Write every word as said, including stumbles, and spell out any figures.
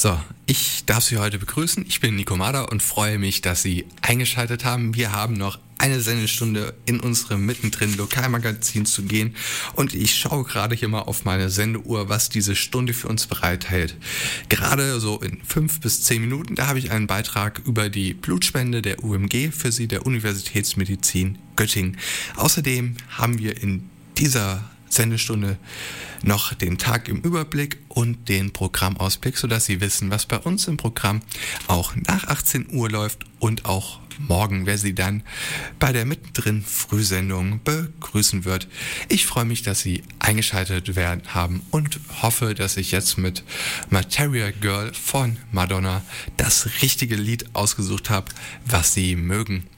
So, ich darf Sie heute begrüßen. Ich bin Nico Mader und freue mich, dass Sie eingeschaltet haben. Wir haben noch eine Sendestunde in unserem mittendrin Lokalmagazin zu gehen und ich schaue gerade hier mal auf meine Sendeuhr, was diese Stunde für uns bereithält. Gerade so in fünf bis zehn Minuten, da habe ich einen Beitrag über die Blutspende der U M G für Sie, der Universitätsmedizin Göttingen. Außerdem haben wir in dieser Sendestunde noch den Tag im Überblick und den Programmausblick, sodass Sie wissen, was bei uns im Programm auch nach achtzehn Uhr läuft und auch morgen, wer Sie dann bei der mittendrin Frühsendung begrüßen wird. Ich freue mich, dass Sie eingeschaltet werden haben und hoffe, dass ich jetzt mit Material Girl von Madonna das richtige Lied ausgesucht habe, was Sie mögen.